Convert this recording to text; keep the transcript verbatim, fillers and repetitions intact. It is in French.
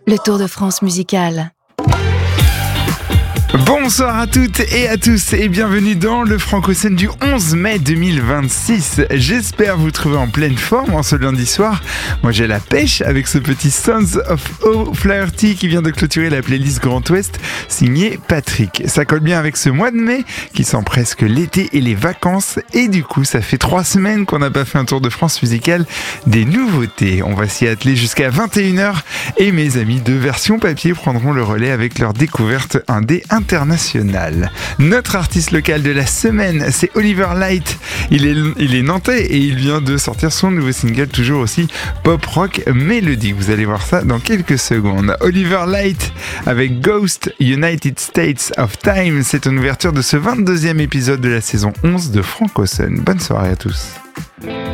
Le Tour de France musical. Bonsoir à toutes et à tous et bienvenue dans le Franco-Scène du onze mai deux mille vingt-six. J'espère vous trouver en pleine forme en ce lundi soir. Moi j'ai la pêche avec ce petit Sons of O'Flaherty qui vient de clôturer la playlist Grand Ouest signée Patrick. Ça colle bien avec ce mois de mai qui sent presque l'été et les vacances et du coup ça fait trois semaines qu'on n'a pas fait un tour de France musical des nouveautés. On va s'y atteler jusqu'à vingt et une heures et mes amis de Version Papier prendront le relais avec leur découverte indé international. Notre artiste local de la semaine, c'est Oliver Light. Il est, il est nantais et il vient de sortir son nouveau single, toujours aussi pop rock mélodique. Vous allez voir ça dans quelques secondes. Oliver Light avec Ghost United States of Time. C'est une ouverture de ce vingt-deuxième épisode de la saison onze de Franco-Scène. Bonne soirée à tous.